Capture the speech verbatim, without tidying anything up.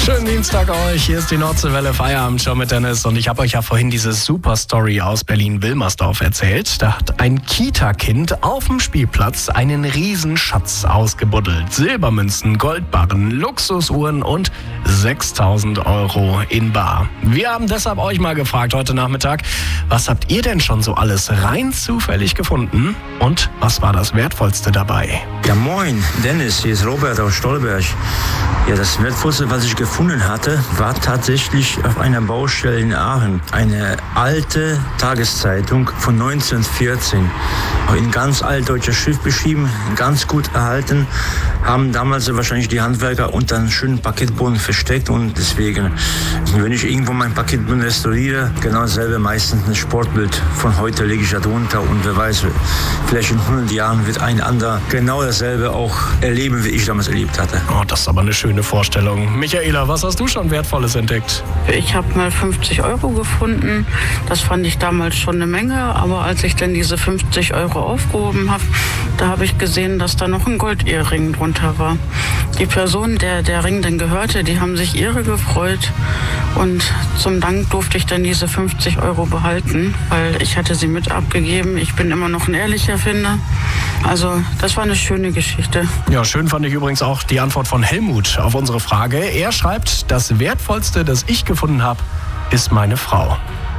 Schönen Dienstag euch, hier ist die Nordseewelle Feierabend schon mit Dennis und ich habe euch ja vorhin diese super Story aus Berlin-Wilmersdorf erzählt. Da hat ein Kita-Kind auf dem Spielplatz einen Riesenschatz ausgebuddelt. Silbermünzen, Goldbarren, Luxusuhren und sechstausend Euro in bar. Wir haben deshalb euch mal gefragt heute Nachmittag, was habt ihr denn schon so alles rein zufällig gefunden und was war das Wertvollste dabei? Ja moin, Dennis, hier ist Robert aus Stolberg. Ja, das Wertvollste, was ich gefunden hatte, war tatsächlich auf einer Baustelle in Aachen. Eine alte Tageszeitung von neunzehnhundertvierzehn. In ganz altdeutscher Schrift beschrieben, ganz gut erhalten. Haben damals wahrscheinlich die Handwerker unter einen schönen Parkettboden versteckt. Und deswegen, wenn ich irgendwo mein Parkettboden restauriere, genau dasselbe, meistens ein Sportbild von heute lege ich da drunter. Und wer weiß, vielleicht in hundert Jahren wird ein anderer genau dasselbe auch erleben, wie ich damals erlebt hatte. Oh, das ist aber eine schöne Vorstellung. Michaela, was hast du schon Wertvolles entdeckt? Ich habe mal fünfzig Euro gefunden. Das fand ich damals schon eine Menge. Aber als ich dann diese fünfzig Euro aufgehoben habe, da habe ich gesehen, dass da noch ein Gold-Ehering drunter war. Die Person, der der Ring dann gehörte, die haben sich irre gefreut. Und zum Dank durfte ich dann diese fünfzig Euro behalten, weil ich hatte sie mit abgegeben. Ich bin immer noch ein ehrlicher Finder. Also das war eine schöne Geschichte. Ja, schön fand ich übrigens auch die Antwort von Helmut auf unsere Frage. Er schreibt, das Wertvollste, das ich gefunden habe, ist meine Frau.